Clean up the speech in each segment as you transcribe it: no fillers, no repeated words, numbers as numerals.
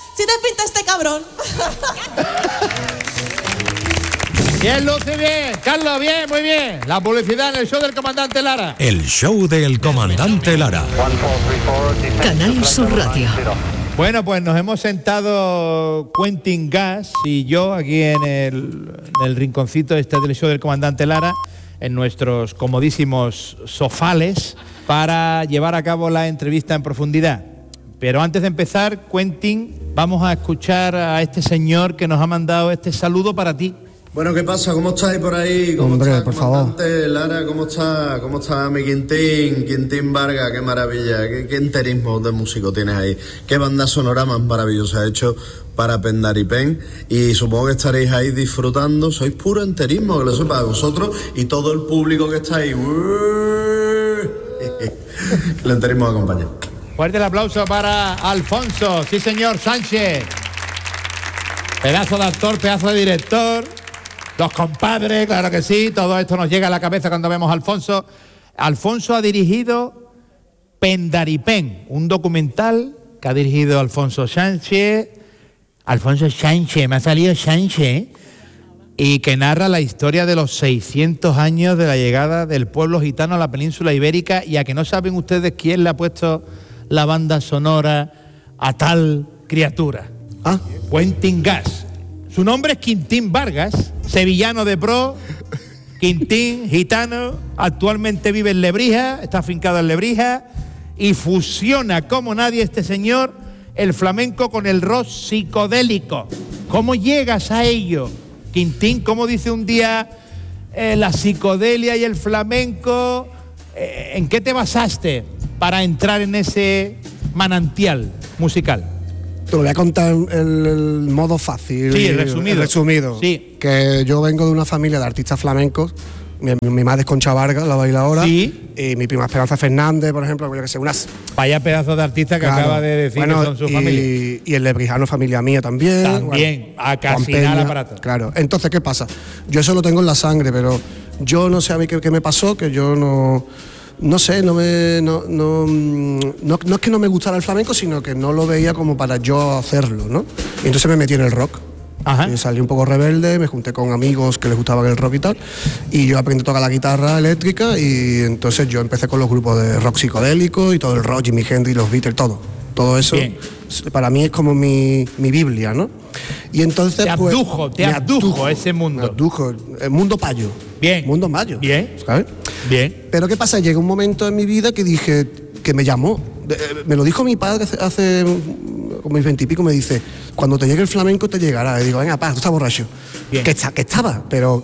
Si te pinta este cabrón. Bien, Lucy, bien. Carlos, bien, muy bien. La publicidad en el show del comandante Lara. El show del comandante Lara. Canal Sur Radio. Bueno, pues nos hemos sentado Quentin Gas y yo aquí en el rinconcito del show del comandante Lara, en nuestros comodísimos sofales, para llevar a cabo la entrevista en profundidad. Pero antes de empezar, Quentin, vamos a escuchar a este señor que nos ha mandado este saludo para ti. Bueno, ¿qué pasa? ¿Cómo estáis por ahí? ¿Cómo Hombre, está, por comandante favor. Lara? ¿Cómo está mi Quintín Vargas? Qué maravilla, qué enterismo de músico tienes ahí. Qué banda sonora más maravillosa ha hecho para Pendaripén. Y supongo que estaréis ahí disfrutando. Sois puro enterismo, que lo sepa vosotros y todo el público que está ahí. El enterismo acompaña. Fuerte el aplauso para Alfonso, sí señor, Sánchez. Pedazo de actor, pedazo de director. Los compadres, claro que sí, todo esto nos llega a la cabeza cuando vemos a Alfonso. Alfonso ha dirigido Pendaripén, un documental que ha dirigido Alfonso Sánchez. Alfonso Sánchez, me ha salido Sánchez, y que narra la historia de los 600 años de la llegada del pueblo gitano a la península ibérica, y a que no saben ustedes quién le ha puesto la banda sonora a tal criatura. Quentin Gas. Su nombre es Quintín Vargas, sevillano de pro, Quintín, gitano, actualmente vive en Lebrija, está afincado en Lebrija, y fusiona como nadie este señor el flamenco con el rock psicodélico. ¿Cómo llegas a ello, Quintín? ¿Cómo dice un día la psicodelia y el flamenco? ¿En qué te basaste para entrar en ese manantial musical? Te lo voy a contar el modo fácil. Sí, resumido. Sí. Que yo vengo de una familia de artistas flamencos. Mi madre es Concha Vargas, la bailadora. Sí. Y mi prima Esperanza Fernández, por ejemplo, yo que sé, unas... Vaya pedazo de artista que acaba de decir que son su familia. Y el lebrijano, familia mía también. También, a casi nada aparato. Claro. Entonces, ¿qué pasa? Yo eso lo tengo en la sangre, pero yo no sé a mí qué me pasó, que yo no sé, no es que no me gustara el flamenco, sino que no lo veía como para yo hacerlo, ¿no? Y entonces me metí en el rock. Ajá. Y salí un poco rebelde, me junté con amigos que les gustaba el rock y tal, y yo aprendí a tocar la guitarra eléctrica, y entonces yo empecé con los grupos de rock psicodélico y todo el rock, Jimi Hendrix, los Beatles, todo eso. Bien. Para mí es como mi Biblia, ¿no? Y entonces te abdujo ese mundo. Me abdujo, el mundo payo. Bien. Mundo mayo. Bien. ¿Sabes? Bien. Pero ¿qué pasa? Llegó un momento en mi vida que dije, que me llamó. Me lo dijo mi padre hace como mis 20 y pico, me dice, cuando te llegue el flamenco te llegará. Y digo, venga, tú estás borracho. Bien. Que estaba, pero...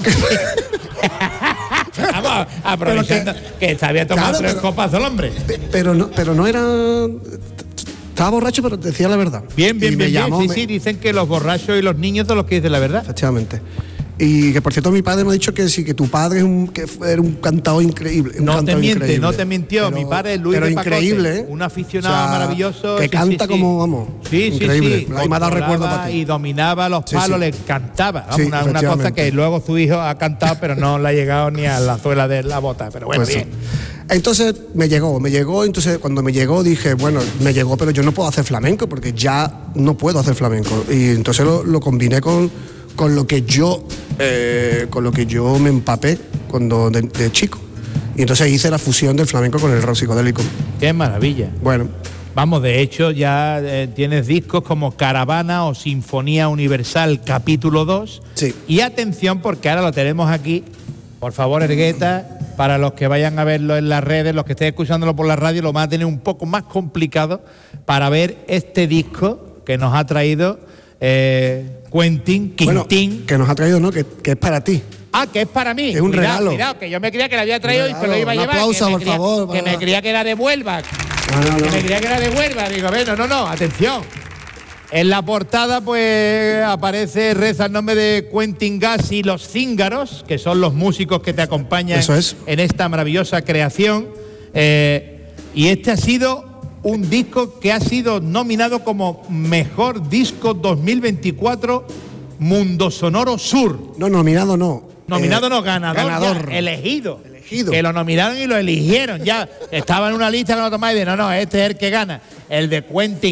Vamos, aprovechando que se había tomado 3 copas el hombre. Pero no era... Estaba borracho, pero decía la verdad. Bien. Sí, dicen que los borrachos y los niños son los que dicen la verdad. Efectivamente. Y que, por cierto, mi padre me ha dicho que sí, que tu padre era un cantador increíble. No te mintió. Pero, mi padre es Luis de Pacote, increíble, ¿eh? Un aficionado maravilloso. Que canta como, vamos, increíble. Sí. Ahí me ha dado recuerdo para ti. Y dominaba los palos, le cantaba. Vamos, una cosa que luego su hijo ha cantado, pero no le ha llegado ni a la suela de la bota. Pero bueno, pues bien. Entonces me llegó, entonces cuando me llegó dije, bueno, me llegó, pero yo no puedo hacer flamenco, porque ya no puedo hacer flamenco. Y entonces lo combiné con lo que yo me empapé cuando de chico. Y entonces hice la fusión del flamenco con el rock psicodélico. ¡Qué maravilla! Bueno. Vamos, de hecho ya tienes discos como Caravana o Sinfonía Universal capítulo 2. Sí. Y atención, porque ahora lo tenemos aquí. Por favor, Ergueta, para los que vayan a verlo en las redes, los que estén escuchándolo por la radio, lo van a tener un poco más complicado para ver este disco que nos ha traído Quintín. Bueno, que nos ha traído, ¿no? Que es para ti. Ah, que es para mí. Es un regalo. Cuidado, que yo me creía que lo había traído y que lo iba a llevar. Un aplauso, por favor. Que me creía que era de Huelva. Que me creía que era de Huelva. Digo, bueno, no, atención. En la portada, pues, aparece, reza el nombre de Quentin Gas y los Cíngaros, que son los músicos que te acompañan en esta maravillosa creación. Y este ha sido un disco que ha sido nominado como Mejor Disco 2024 Mundo Sonoro Sur. No, nominado no. Nominado no, ganador. Ya, elegido. Que lo nominaron y lo eligieron. Ya estaba en una lista que no tomáis de no, este es el que gana. El de Quentin.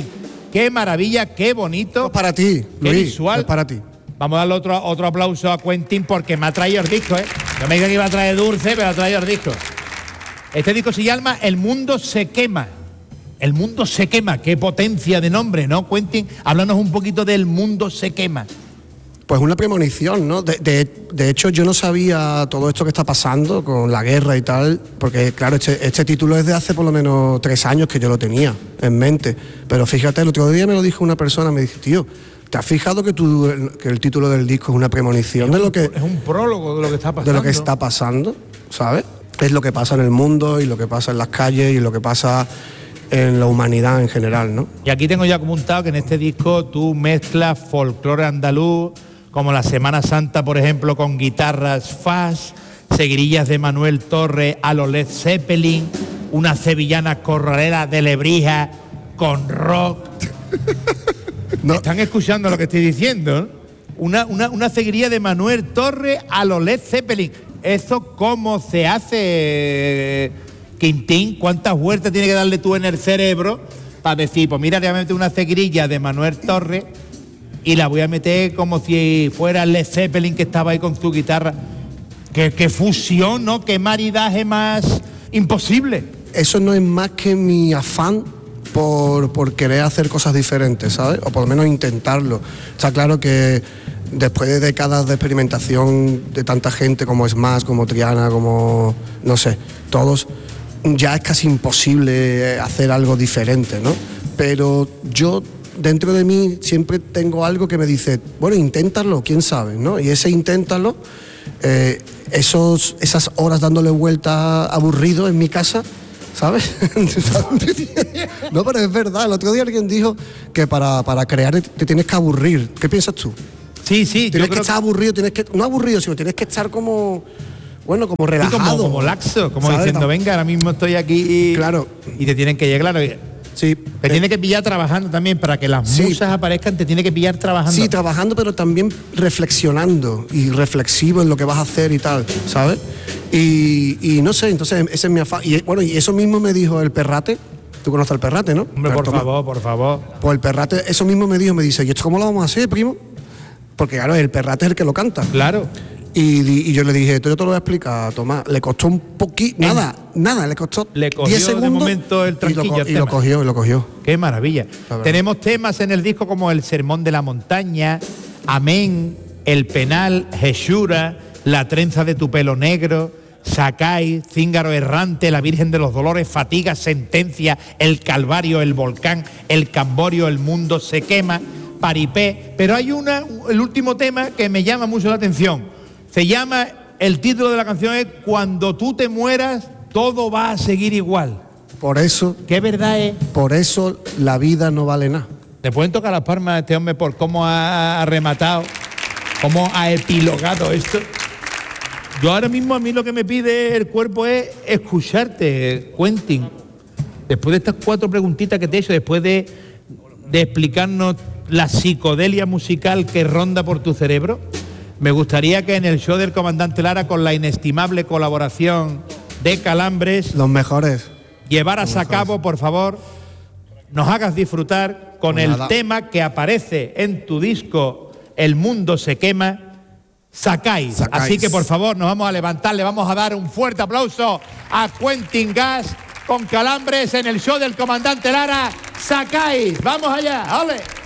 qué maravilla, qué bonito. Es para ti, qué Luis, visual. es para ti. Vamos a darle otro aplauso a Quentin porque me ha traído el disco, ¿eh? Yo me dije que iba a traer dulce, pero ha traído el disco. Este disco se llama El Mundo se quema. El Mundo se quema, qué potencia de nombre, ¿no, Quentin? Háblanos un poquito del Mundo se quema. Pues una premonición, ¿no? De hecho, yo no sabía todo esto que está pasando con la guerra y tal, porque claro, este título es de hace por lo menos 3 años que yo lo tenía en mente. Pero fíjate, el otro día me lo dijo una persona, me dijo, tío, ¿te has fijado que el título del disco es una premonición de lo que... Es un prólogo de lo que está pasando. De lo que está pasando, ¿sabes? Es lo que pasa en el mundo y lo que pasa en las calles y lo que pasa en la humanidad en general, ¿no? Y aquí tengo ya apuntado que en este disco tú mezclas folclore andaluz, como la Semana Santa, por ejemplo, con guitarras faz, seguirillas de Manuel Torre a los Led Zeppelin, una sevillana corralera de Lebrija con rock. No. Están escuchando lo que estoy diciendo, ¿no? Una seguirilla de Manuel Torre a los Led Zeppelin. ¿Eso cómo se hace, Quintín? ¿Cuántas vueltas tiene que darle tú en el cerebro para decir, pues mira, realmente una seguirilla de Manuel Torre y la voy a meter como si fuera Led Zeppelin que estaba ahí con su guitarra? ¿Qué fusión, ¿no? ¿Qué maridaje más imposible? Eso no es más que mi afán por querer hacer cosas diferentes, ¿sabes? O por lo menos intentarlo. Está claro que después de décadas de experimentación de tanta gente como Smash, como Triana, como, no sé, todos, ya es casi imposible hacer algo diferente, ¿no? Pero yo, dentro de mí, siempre tengo algo que me dice, bueno, inténtalo, quién sabe, ¿no? Y ese inténtalo, esas horas dándole vueltas aburrido en mi casa, ¿sabes? No, pero es verdad. El otro día alguien dijo que para crear te tienes que aburrir. ¿Qué piensas tú? Sí, tienes que estar aburrido, no aburrido, sino tienes que estar como, bueno, como relajado. Como laxo, como ¿sabes? Diciendo, venga, ahora mismo estoy aquí claro. Y te tienen que llegar, claro. Sí. Te tiene que pillar trabajando también, para que las musas aparezcan, te tiene que pillar trabajando. Sí, trabajando, pero también reflexionando y reflexivo en lo que vas a hacer y tal, ¿sabes? Y no sé, entonces ese es mi afán. Y bueno, y eso mismo me dijo el Perrate. Tú conoces al Perrate, ¿no? Hombre, por favor. Pues el Perrate, eso mismo me dice, ¿y esto cómo lo vamos a hacer, primo? Porque claro, el Perrate es el que lo canta. Claro. Y yo le dije, esto yo te lo voy a explicar, Tomás. Le costó un poquito, nada, le costó 10 segundos. De momento el tranquillo. Y lo cogió. Qué maravilla. Tenemos temas en el disco como El Sermón de la Montaña, Amén, El Penal, Jeshura, La Trenza de tu Pelo Negro, Sakai, Cíngaro Errante, La Virgen de los Dolores, Fatiga, Sentencia, El Calvario, El Volcán, El Camborio, El Mundo se quema, Paripé. Pero hay el último tema que me llama mucho la atención. Se llama, el título de la canción es Cuando tú te mueras, todo va a seguir igual. Por eso. ¿Qué verdad es? Por eso la vida no vale nada. ¿Le pueden tocar las palmas a este hombre por cómo ha rematado, cómo ha epilogado esto? Yo ahora mismo, a mí lo que me pide el cuerpo es escucharte, Quentin. Después de estas 4 preguntitas que te he hecho, después de explicarnos la psicodelia musical que ronda por tu cerebro, me gustaría que en el show del Comandante Lara, con la inestimable colaboración de Calambres, los mejores, llevaras a cabo, por favor, nos hagas disfrutar con el tema que aparece en tu disco El Mundo se quema, Sakai. Así que por favor nos vamos a levantar, le vamos a dar un fuerte aplauso a Quentin Gas con Calambres en el show del Comandante Lara, Sakai. Vamos allá, ¡ole!